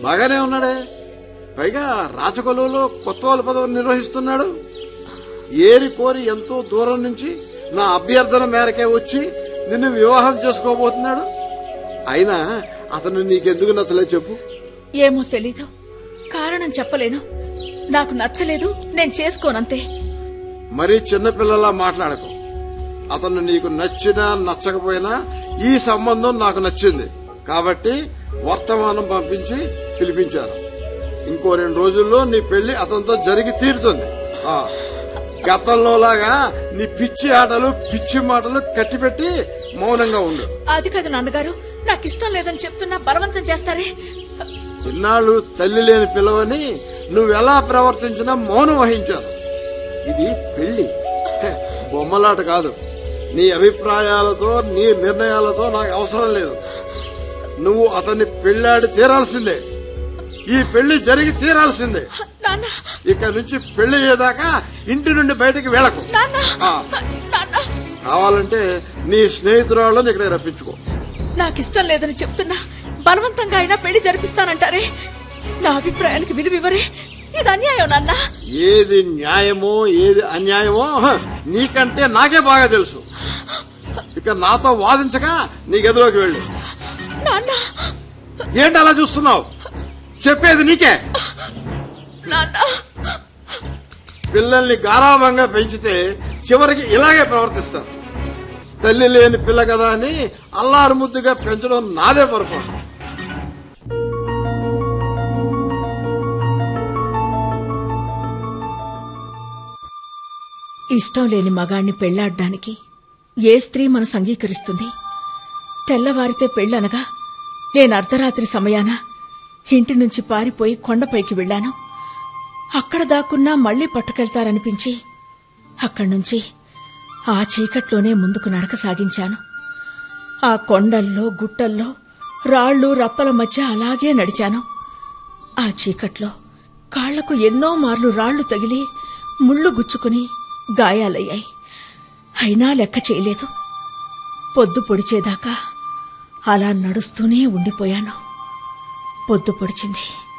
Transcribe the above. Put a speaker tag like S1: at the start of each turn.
S1: బాగానే ఉన్నాడే. పైగా రాచకొలువులో కొత్తవాళ్ళ పదవిని నిర్వహిస్తున్నాడు. ఏరి కోరి ఎంతో దూరం నుంచి నా అభ్యర్థన మేరకే వచ్చి నిన్ను వివాహం చేసుకోబోతున్నాడు. అయినా అతను నీకెందుకు నచ్చలేదు చెప్పు?
S2: ఏమో తెలీదు, కారణం చెప్పలేను. నాకు నచ్చలేదు, నేను చేసుకోనంతే.
S1: మరీ చిన్నపిల్లలా మాట్లాడకు. అతను నీకు నచ్చినా నచ్చకపోయినా ఈ సంబంధం నాకు నచ్చింది కాబట్టి వర్తమానం పంపించి పిలిపించాను. ఇంకో 2 రోజుల్లో నీ పెళ్లి అతనితో జరిగి తీరుతుంది. గతంలోలాగా నీ పిచ్చి ఆటలు పిచ్చి మాటలు కట్టిపెట్టి మౌనంగా ఉండు.
S2: అది కాదు నాన్నగారు, నాకు ఇష్టం లేదని చెప్తున్నా బలవంతం చేస్తారే.
S1: ఇన్నాళ్ళు తల్లి లేని పిల్లవని నువ్వెలా ప్రవర్తించినా మౌనం వహించాను. ఇది పెళ్లి, బొమ్మలాట కాదు. నీ అభిప్రాయాలతో నీ నిర్ణయాలతో నాకు అవసరం లేదు. నువ్వు అతన్ని పెళ్లాడి తీరాల్సిందే. ఈ పెళ్లి జరిగి తీరాల్సిందే. ఇక నుంచి పెళ్లి అయ్యేదాకా ఇంటి నుండి బయటకు వెళ్ళకు. కావాలంటే నీ స్నేహితురాళ్ళని ఇక్కడ రప్పించుకో.
S2: నాకిష్టం లేదని చెప్తున్నా బలవంతంగా అయినా పెళ్లి జరిపిస్తానంటారే. నా అభిప్రాయానికి విలువివ్వరే. ఇది అన్యాయం నాన్న.
S1: ఏది న్యాయమో ఏది అన్యాయమో నీకంటే నాకే బాగా తెలుసు. ఇక నాతో వాదించగా నీ గదిలోకి వెళ్ళు. ఏంటి అలా చూస్తున్నావు? చెప్పేది నీకే. పిల్లల్ని గారాభంగా పెంచితే చివరికి ఇలాగే ప్రవర్తిస్తారు. తల్లి లేని పిల్ల కదా అని అల్లారు ముద్దుగా పెంచడం నాదే పొరపాటు.
S2: ఇష్టం లేని మగాణ్ణి పెళ్లాడ్డానికి ఏ స్త్రీ మనసు అంగీకరిస్తుంది? తెల్లవారితే పెళ్లనగా నేను అర్ధరాత్రి సమయాన ఇంటి నుంచి పారిపోయి కొండపైకి వెళ్లాను. అక్కడ దాక్కున్నా మళ్లీ పట్టుకెళ్తారనిపించి అక్కడ్నుంచి ఆ చీకట్లోనే ముందుకు నడక సాగించాను. ఆ కొండల్లో గుట్టల్లో రాళ్లు రప్పల మధ్య అలాగే నడిచాను. ఆ చీకట్లో కాళ్లకు ఎన్నో మార్లు రాళ్లు తగిలి ముళ్లు గుచ్చుకుని గాయాలయ్యాయి. అయినా లెక్క చేయలేదు. పొద్దు పొడిచేదాకా అలా నడుస్తూనే ఉండిపోయాను. పొద్దు పొడిచింది.